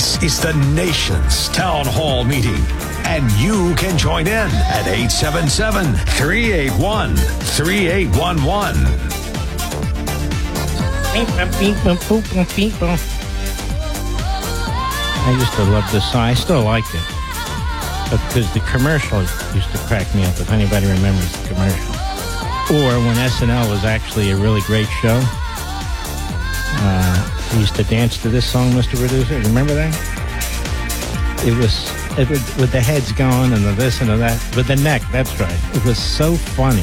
This is the nation's town hall meeting, and you can join in at 877-381-3811. I used to love this song. I still like it. But because the commercial used to crack me up, if anybody remembers the commercial. Or when SNL was actually a really great show. We used to dance to this song, Mr. Producer. You remember that? It was with the heads going and the this and the that. With the neck, that's right. It was so funny.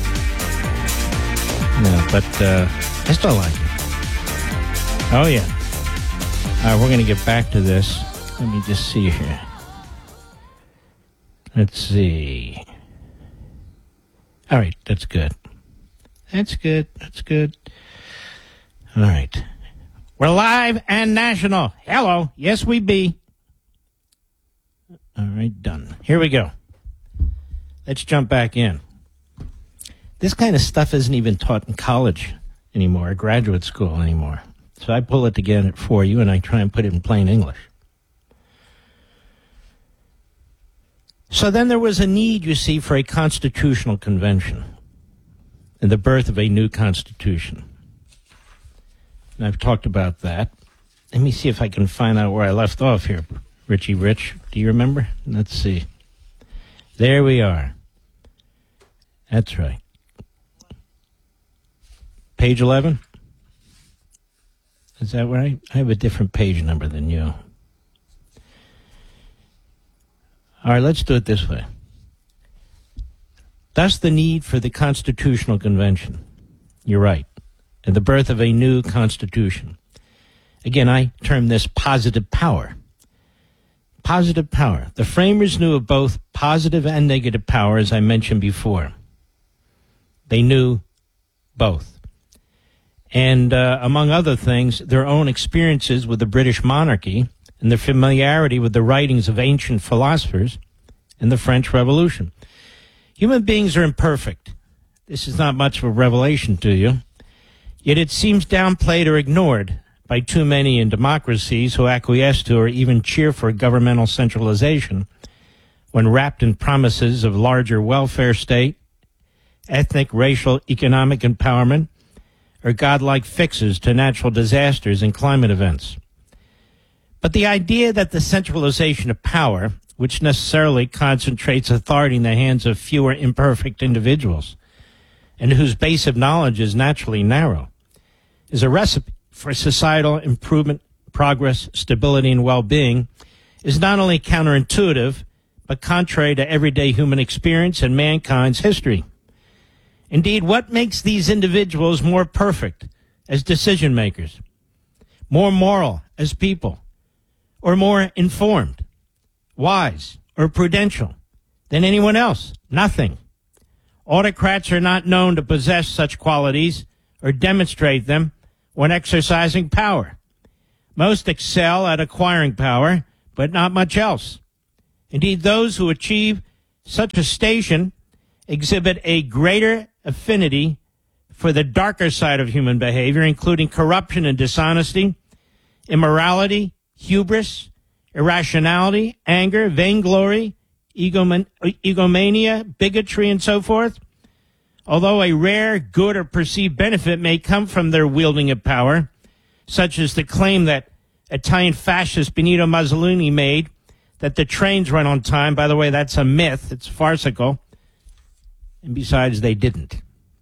Yeah, but I still like it. Oh, yeah. All right, we're going to get back to this. Let me just see here. Let's see. All right, that's good. That's good. All right. We're live and national. Hello. Yes, we be. All right, done. Here we go. Let's jump back in. This kind of stuff isn't even taught in college anymore, or graduate school anymore. So I pull it together for you, and I try and put it in plain English. So then there was a need, you see, for a constitutional convention and the birth of a new constitution. And I've talked about that. Let me see if I can find out where I left off here. Richie Rich, do you remember? Let's see. There we are. That's right. Page 11? Is that right? I have a different page number than you. All right, let's do it this way. Thus the need for the Constitutional Convention. You're right. And the birth of a new constitution. Again, I term this positive power. Positive power. The framers knew of both positive and negative power, as I mentioned before. They knew both. And among other things, their own experiences with the British monarchy and their familiarity with the writings of ancient philosophers and the French Revolution. Human beings are imperfect. This is not much of a revelation to you. Yet it seems downplayed or ignored by too many in democracies who acquiesce to or even cheer for governmental centralization when wrapped in promises of larger welfare state, ethnic, racial, economic empowerment, or godlike fixes to natural disasters and climate events. But the idea that the centralization of power, which necessarily concentrates authority in the hands of fewer imperfect individuals, and whose base of knowledge is naturally narrow, is a recipe for societal improvement, progress, stability, and well-being, is not only counterintuitive, but contrary to everyday human experience and mankind's history. Indeed, what makes these individuals more perfect as decision makers, more moral as people, or more informed, wise, or prudential than anyone else? Nothing. Autocrats are not known to possess such qualities or demonstrate them when exercising power. Most excel at acquiring power, but not much else. Indeed, those who achieve such a station exhibit a greater affinity for the darker side of human behavior, including corruption and dishonesty, immorality, hubris, irrationality, anger, vainglory, egomania, bigotry, and so forth. Although a rare good or perceived benefit may come from their wielding of power, such as the claim that Italian fascist Benito Mussolini made that the trains run on time. By the way, that's a myth. It's farcical. And besides, they didn't.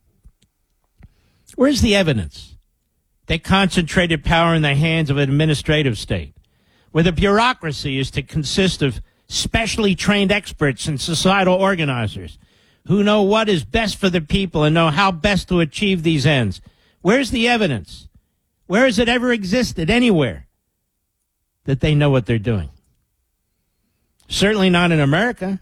Where's the evidence that concentrated power in the hands of an administrative state, where the bureaucracy is to consist of specially trained experts and societal organizers who know what is best for the people and know how best to achieve these ends? Where's the evidence? Where has it ever existed anywhere that they know what they're doing? Certainly not in America.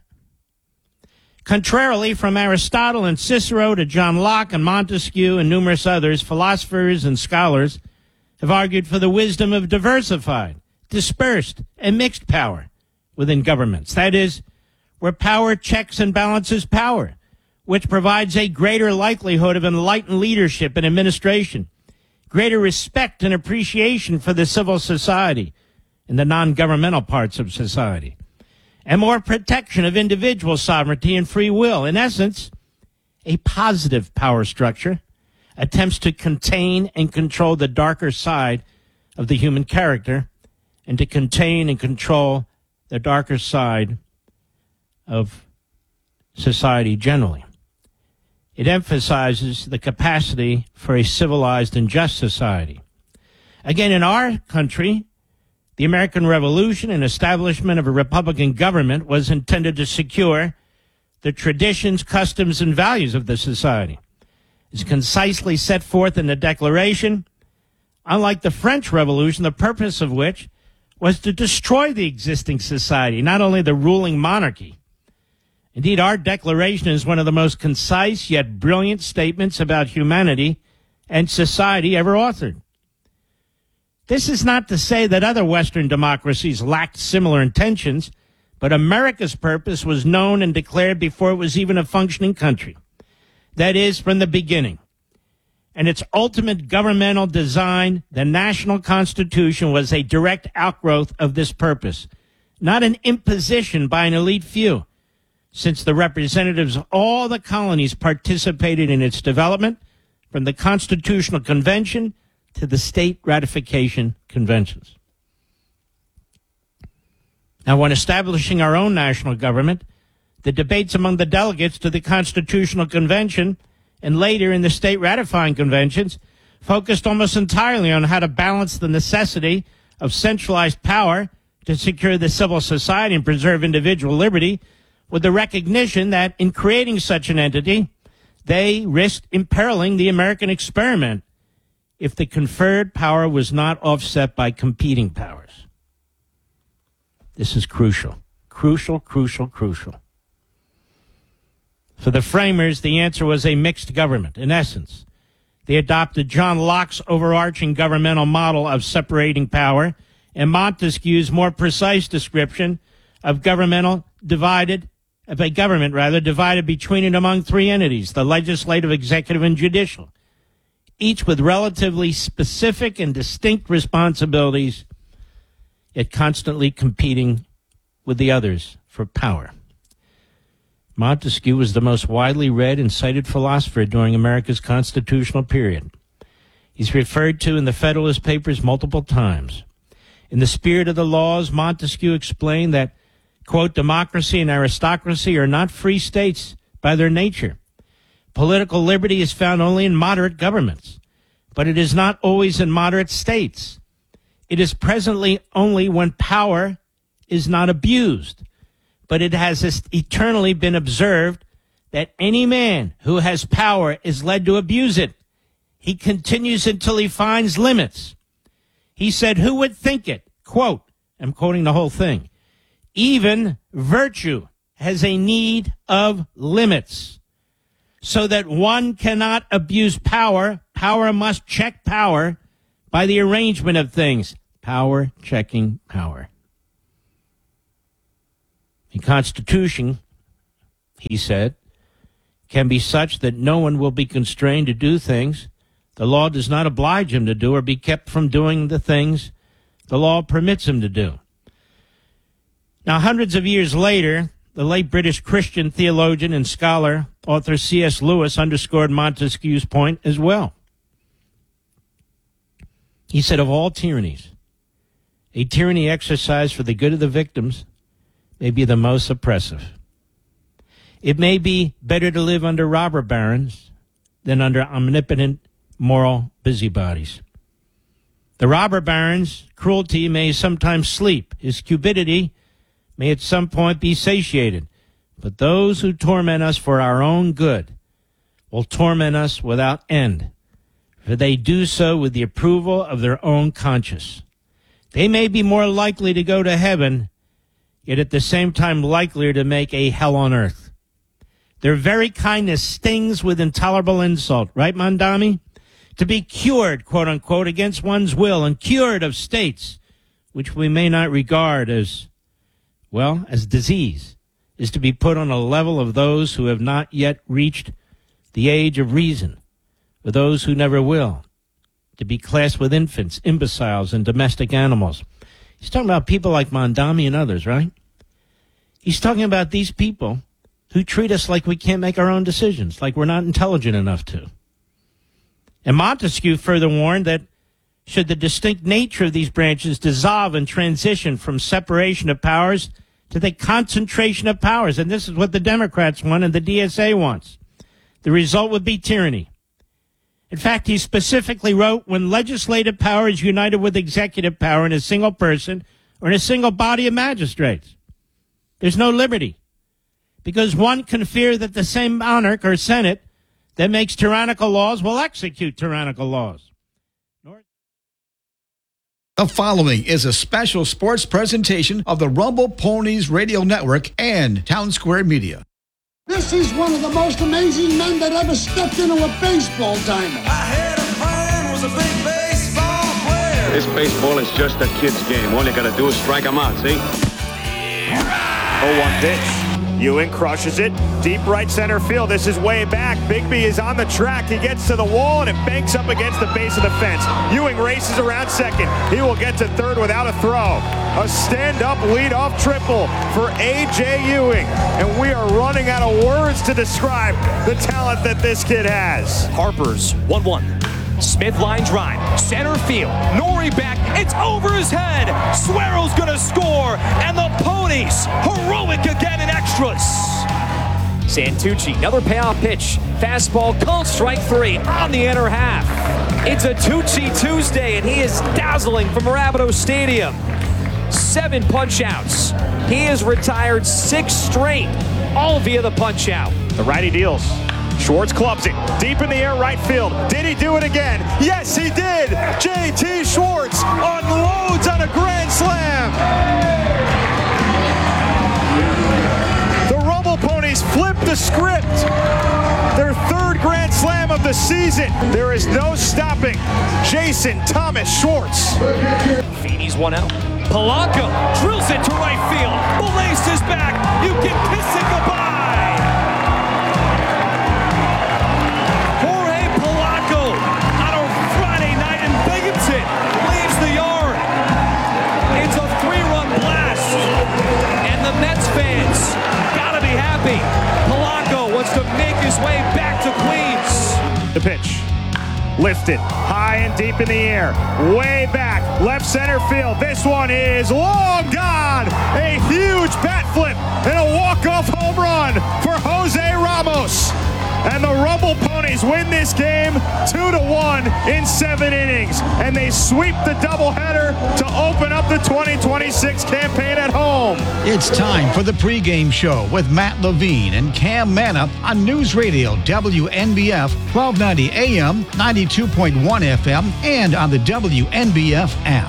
Contrarily, from Aristotle and Cicero to John Locke and Montesquieu and numerous others, philosophers and scholars have argued for the wisdom of diversified, dispersed, and mixed power within governments. That is, where power checks and balances power, which provides a greater likelihood of enlightened leadership and administration, greater respect and appreciation for the civil society, in the non-governmental parts of society, and more protection of individual sovereignty and free will. In essence, a positive power structure attempts to contain and control the darker side of the human character and to contain and control the darker side of society generally. It emphasizes the capacity for a civilized and just society. Again, in our country, the American Revolution and establishment of a Republican government was intended to secure the traditions, customs, and values of the society. It's concisely set forth in the Declaration, unlike the French Revolution, the purpose of which was to destroy the existing society, not only the ruling monarchy. Indeed, our Declaration is one of the most concise yet brilliant statements about humanity and society ever authored. This is not to say that other Western democracies lacked similar intentions, but America's purpose was known and declared before it was even a functioning country. That is, from the beginning. And its ultimate governmental design, the national Constitution, was a direct outgrowth of this purpose, not an imposition by an elite few, since the representatives of all the colonies participated in its development, from the Constitutional Convention to the state ratification conventions. Now, when establishing our own national government, the debates among the delegates to the Constitutional Convention and later in the state ratifying conventions focused almost entirely on how to balance the necessity of centralized power to secure the civil society and preserve individual liberty with the recognition that in creating such an entity, they risked imperiling the American experiment if the conferred power was not offset by competing powers. This is crucial. Crucial. For the framers, the answer was a mixed government. In essence, they adopted John Locke's overarching governmental model of separating power and Montesquieu's more precise description of a government divided between and among three entities, the legislative, executive, and judicial, each with relatively specific and distinct responsibilities, yet constantly competing with the others for power. Montesquieu was the most widely read and cited philosopher during America's constitutional period. He's referred to in the Federalist Papers multiple times. In the spirit of the laws, Montesquieu explained that, quote, democracy and aristocracy are not free states by their nature. Political liberty is found only in moderate governments, but it is not always in moderate states. It is presently only when power is not abused. But it has eternally been observed that any man who has power is led to abuse it. He continues until he finds limits. He said, who would think it? Quote, I'm quoting the whole thing. Even virtue has a need of limits, so that one cannot abuse power. Power must check power by the arrangement of things. Power checking power. The Constitution, he said, can be such that no one will be constrained to do things the law does not oblige him to do or be kept from doing the things the law permits him to do. Now, hundreds of years later, the late British Christian theologian and scholar, author C.S. Lewis, underscored Montesquieu's point as well. He said, of all tyrannies, a tyranny exercised for the good of the victims may be the most oppressive. It may be better to live under robber barons than under omnipotent moral busybodies. The robber baron's cruelty may sometimes sleep. His cupidity may at some point be satiated. But those who torment us for our own good will torment us without end, for they do so with the approval of their own conscience. They may be more likely to go to heaven, yet at the same time likelier to make a hell on earth. Their very kindness stings with intolerable insult, right, Mondami? To be cured, quote unquote, against one's will and cured of states which we may not regard as disease, is to be put on a level of those who have not yet reached the age of reason, with those who never will, to be classed with infants, imbeciles, and domestic animals. He's talking about people like Mondami and others, right? He's talking about these people who treat us like we can't make our own decisions, like we're not intelligent enough to. And Montesquieu further warned that should the distinct nature of these branches dissolve and transition from separation of powers to the concentration of powers, and this is what the Democrats want and the DSA wants, the result would be tyranny. In fact, he specifically wrote, when legislative power is united with executive power in a single person or in a single body of magistrates, there's no liberty, because one can fear that the same monarch or senate that makes tyrannical laws will execute tyrannical laws. The following is a special sports presentation of the Rumble Ponies Radio Network and Town Square Media. This is one of the most amazing men that ever stepped into a baseball diamond. I had a friend was a big baseball player. This baseball is just a kid's game. All you got to do is strike him out, see? 0-1 pitch. Ewing crushes it. Deep right center field. This is way back. Bigby is on the track. He gets to the wall and it banks up against the base of the fence. Ewing races around second. He will get to third without a throw. A stand-up leadoff triple for A.J. Ewing. And we are running out of words to describe the talent that this kid has. Harper's 1-1. Smith line drive, center field, Nori back, it's over his head, Suero's gonna score, and the Ponies, heroic again in extras. Santucci, another payoff pitch, fastball, called strike three on the inner half. It's a Tucci Tuesday, and he is dazzling from Rapido Stadium. 7 punch-outs. He has retired 6 straight, all via the punch-out. The righty deals. Schwartz clubs it deep in the air right field. Did he do it again? Yes, he did. J.T. Schwartz unloads on a grand slam. The Rumble Ponies flip the script. Their 3rd grand slam of the season. There is no stopping Jason Thomas Schwartz. Feeney's 1 out. Polanco drills it to right field. Belace is back. You can kiss it goodbye. Leaves the yard. It's a 3-run blast. And the Mets fans gotta be happy. Polanco wants to make his way back to Queens. The pitch. Lifted high and deep in the air. Way back. Left center field. This one is long gone. A huge bat flip and a walk-off home run for Jose Ramos. And the Rumble Ponies win this game 2-1 in 7 innings. And they sweep the doubleheader to open up the 2026 campaign at home. It's time for the pregame show with Matt Levine and Cam Manna on News Radio WNBF 1290 AM, 92.1 FM, and on the WNBF app.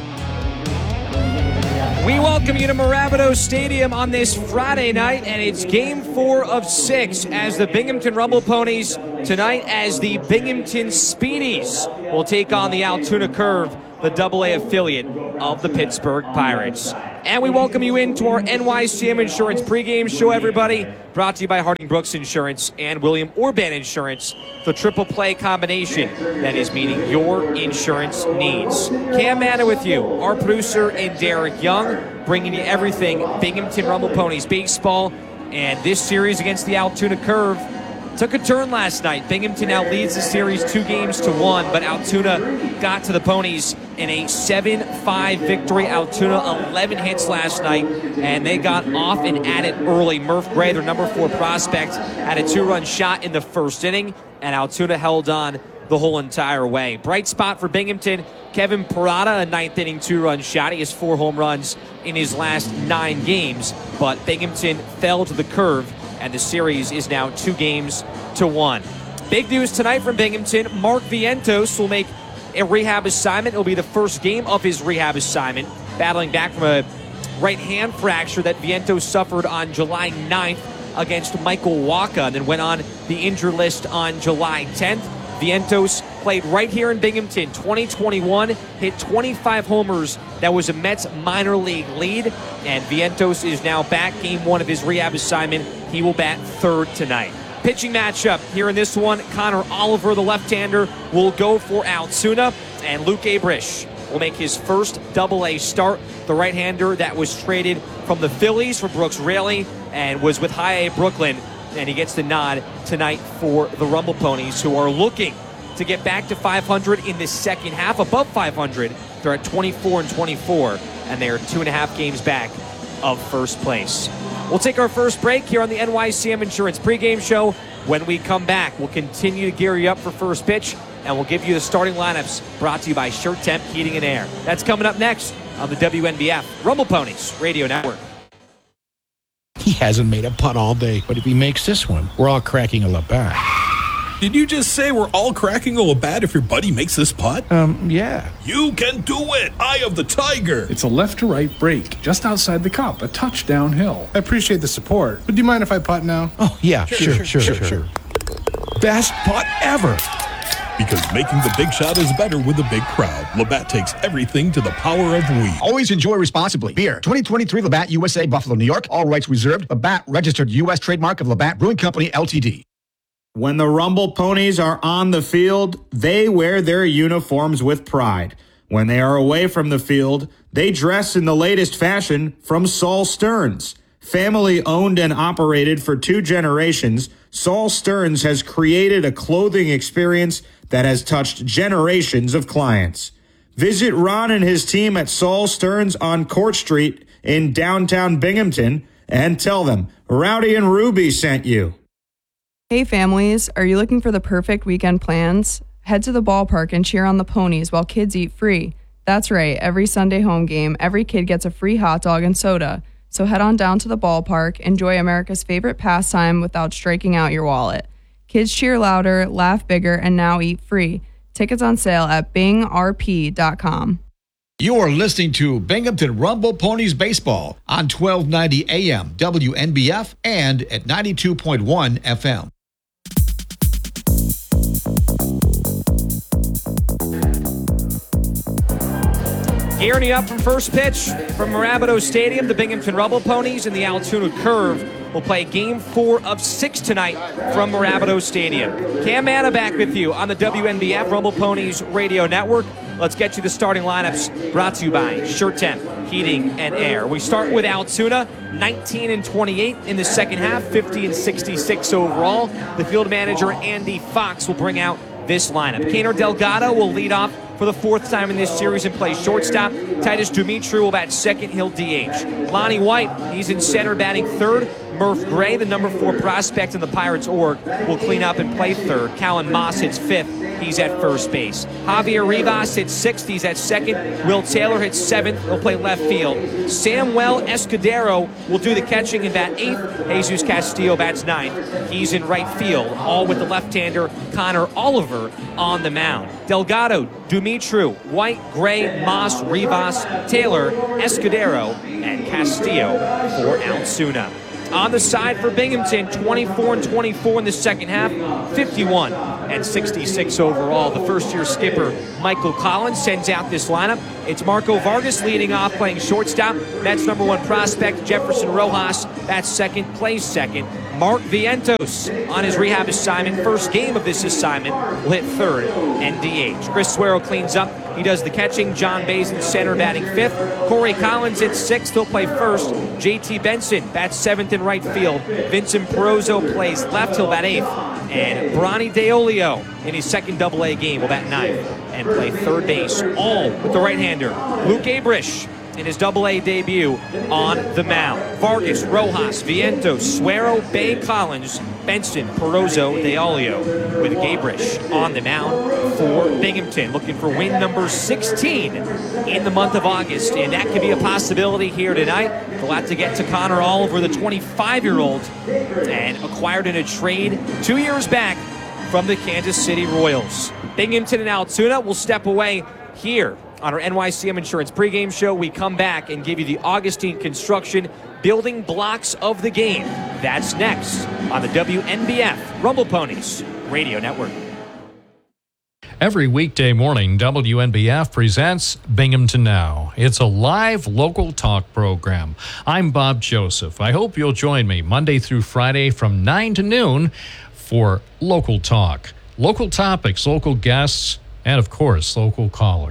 We welcome you to Rapido Stadium on this Friday night, and it's Game 4 of 6 as the Binghamton Rumble Ponies, tonight as the Binghamton Speedies, will take on the Altoona Curve, the AA affiliate of the Pittsburgh Pirates. And we welcome you into our NYCM Insurance pregame show, everybody. Brought to you by Harding Brooks Insurance and William Orban Insurance, the triple play combination that is meeting your insurance needs. Cam Manna with you, our producer, and Derek Young, bringing you everything Binghamton Rumble Ponies baseball. And this series against the Altoona Curve took a turn last night. Binghamton now leads the series 2-1, but Altoona got to the Ponies in a 7-5 victory. Altoona 11 hits last night, and they got off and at it early. Murph Gray, their number 4 prospect, had a 2-run shot in the first inning, and Altoona held on the whole entire way. Bright spot for Binghamton, Kevin Parada, a 9th inning 2-run shot. He has 4 home runs in his last 9 games, but Binghamton fell to the Curve, and the series is now 2-1. Big news tonight from Binghamton. Mark Vientos will make a rehab assignment. It'll be the first game of his rehab assignment, battling back from a right hand fracture that Vientos suffered on July 9th against Michael Wacha, and then went on the injured list on July 10th. Vientos played right here in Binghamton, 2021, hit 25 homers. That was a Mets minor league lead, and Vientos is now back, game 1 of his rehab assignment. He will bat 3rd tonight. Pitching matchup here in this one, Connor Oliver, the left-hander, will go for Altoona, and Luke Abrish will make his first Double-A start. The right-hander that was traded from the Phillies for Brooks Raley and was with High A Brooklyn, and he gets the nod tonight for the Rumble Ponies, who are looking to get back to 500 in the second half, above 500. They're at 24-24, and they are 2.5 games back of first place. We'll take our first break here on the NYCM Insurance pregame show. When we come back, we'll continue to gear you up for first pitch, and we'll give you the starting lineups brought to you by Shirt Temp Heating and Air. That's coming up next on the WNBF Rumble Ponies Radio Network. He hasn't made a putt all day, but if he makes this one, we're all cracking a Labatt. Did you just say we're all cracking a Labatt if your buddy makes this putt? Yeah. You can do it! Eye of the Tiger! It's a left-to-right break, just outside the cup, a touch downhill. I appreciate the support, but do you mind if I putt now? Oh, yeah, sure. Best putt ever! Because making the big shot is better with a big crowd. Labatt takes everything to the power of we. Always enjoy responsibly. Beer, 2023 Labatt USA, Buffalo, New York. All rights reserved. Labatt, registered U.S. trademark of Labatt Brewing Company, Ltd. When the Rumble Ponies are on the field, they wear their uniforms with pride. When they are away from the field, they dress in the latest fashion from Saul Stearns. Family owned and operated for 2 generations, Saul Stearns has created a clothing experience that has touched generations of clients. Visit Ron and his team at Saul Stearns on Court Street in downtown Binghamton and tell them Rowdy and Ruby sent you. Hey families, are you looking for the perfect weekend plans? Head to the ballpark and cheer on the Ponies while kids eat free. That's right, every Sunday home game, every kid gets a free hot dog and soda. So head on down to the ballpark, enjoy America's favorite pastime without striking out your wallet. Kids cheer louder, laugh bigger, and now eat free. Tickets on sale at bingrp.com. You're listening to Binghamton Rumble Ponies Baseball on 1290 AM WNBF and at 92.1 FM. Gearing you up from first pitch from Marabito Stadium, the Binghamton Rumble Ponies and the Altoona Curve will play Game 4 of 6 tonight from Marabito Stadium. Cam Manna back with you on the WNBF Rumble Ponies Radio Network. Let's get you the starting lineups brought to you by Shirt Temp Heating and Air. We start with Altoona, 19-28 in the second half, 50-66 overall. The field manager, Andy Fox, will bring out this lineup. Kaner Delgado will lead off for the 4th time in this series and play shortstop. Titus Dumitru will bat second. He'll DH. Lonnie White, he's in center batting third. Murph Gray, the number 4 prospect in the Pirates org, will clean up and play third. Callan Moss hits 5th. He's at first base. Javier Rivas hits 6th. He's at second. Will Taylor hits 7th. He'll play left field. Samuel Escudero will do the catching and bat 8th. Jesus Castillo bats 9th. He's in right field, all with the left-hander Connor Oliver on the mound. Delgado, Dumitru, White, Gray, Moss, Rivas, Taylor, Escudero, and Castillo for Altoona. On the side for Binghamton, 24-24 in the second half, 51-66 overall. The first-year skipper, Michael Collins, sends out this lineup. It's Marco Vargas leading off, playing shortstop. That's number 1 prospect, Jefferson Rojas. That's second, plays second. Mark Vientos on his rehab assignment. First game of this assignment will hit third and DH. Chris Suero cleans up. He does the catching. John Bays in center batting 5th. Corey Collins at 6th. He'll play first. JT Benson bats 7th in right field. Vincent Perozzo plays left. He'll bat 8th. And Bronny DeOlio in his second Double-A game will bat 9th and play third base. All with the right-hander. Luke Abrish in his Double-A debut on the mound. Vargas, Rojas, Vientos, Suero, Bay, Collins, Benson, Perozzo, DeOlio with Gabrish on the mound for Binghamton, looking for win number 16 in the month of August, and that could be a possibility here tonight. They'll have to get to Connor Oliver, the 25-year-old, and acquired in a trade 2 years back from the Kansas City Royals. Binghamton and Altoona will step away here on our NYCM Insurance pregame show. We come back and give you the Augustine Construction building blocks of the game. That's next on the WNBF Rumble Ponies Radio Network. Every weekday morning, WNBF presents Binghamton Now. It's a live local talk program. I'm Bob Joseph. I hope you'll join me Monday through Friday from 9 to noon for local talk. Local topics, local guests, and of course, local callers.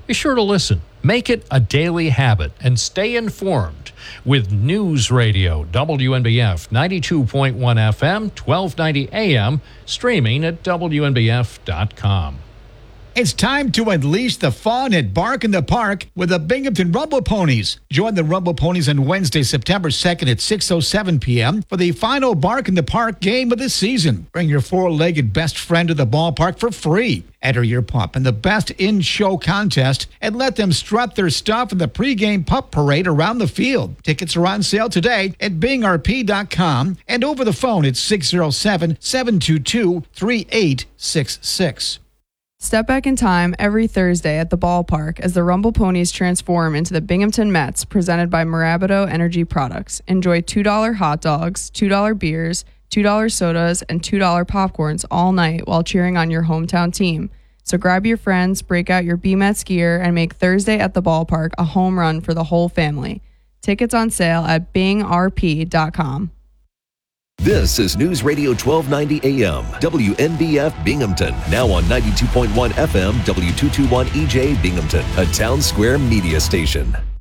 Be sure to listen. Make it a daily habit and stay informed with News Radio, WNBF 92.1 FM, 1290 AM, streaming at WNBF.com. It's time to unleash the fun at Bark in the Park with the Binghamton Rumble Ponies. Join the Rumble Ponies on Wednesday, September 2nd at 6:07 p.m. for the final Bark in the Park game of the season. Bring your four-legged best friend to the ballpark for free. Enter your pup in the Best in Show contest and let them strut their stuff in the pregame pup parade around the field. Tickets are on sale today at bingrp.com and over the phone at 607-722-3866. Step back in time every Thursday at the ballpark as the Rumble Ponies transform into the Binghamton Mets, presented by Marabato Energy Products. Enjoy $2 hot dogs, $2 beers, $2 sodas, and $2 popcorns all night while cheering on your hometown team. So grab your friends, break out your B-Mets gear, and make Thursday at the ballpark a home run for the whole family. Tickets on sale at bingrp.com. This is News Radio 1290 AM, WNBF Binghamton. Now on 92.1 FM, W221 EJ Binghamton, a Town Square media station.